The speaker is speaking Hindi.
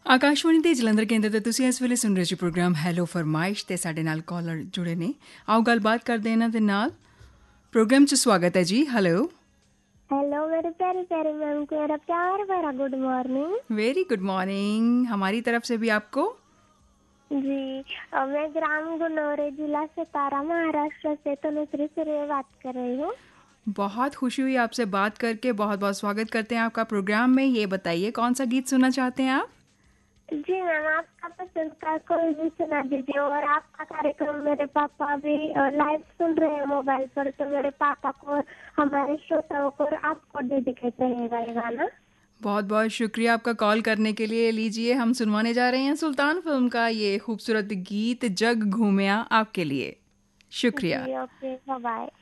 ਆਕਾਸ਼ਵਾਣੀ ਦੇ ਜਲੰਧਰ ਕੇਂਦਰ ਤੇ ਤੁਸੀਂ ਇਸ ਵੇਲੇ ਸੁਣ ਰਹੇ ਜੀ ਪ੍ਰੋਗਰਾਮ ਹੈਲੋ ਫਰਮਾਇਸ਼ ਤੇ ਸਾਡੇ ਨਾਲ ਕਾਲਰ ਜੁੜੇ ਨੇ। ਆਓ ਗੱਲਬਾਤ ਕਰਦੇ ਇਹਨਾਂ ਦੇ ਨਾਲ। प्रोग्राम च स्वागत है जी। हेलो हेलो मेरे प्यारे प्यारे मैम को मेरा प्यार भरा good morning. Very good morning हमारी तरफ से भी आपको। जी मैं ग्राम गुनौरे जिला सतारा महाराष्ट्र से तनुश्री सूर्य बात कर रही हूँ। बहुत खुशी हुई आपसे बात करके, बहुत बहुत स्वागत करते हैं आपका प्रोग्राम में। ये बताइए कौन सा गीत सुनना चाहते हैं आप? जी मैम आपका पसंद का कोई भी सुना दीजिए। और आपका कार्यक्रम मेरे पापा भी लाइव सुन रहे हैं मोबाइल पर, तो मेरे पापा को, हमारे श्रोताओं को और आपको डेडिकेट रहेगा ये गाना। बहुत बहुत शुक्रिया आपका कॉल करने के लिए। लीजिए हम सुनवाने जा रहे हैं सुल्तान फिल्म का ये खूबसूरत गीत जग घूमिया आपके लिए। शुक्रिया। Okay bye.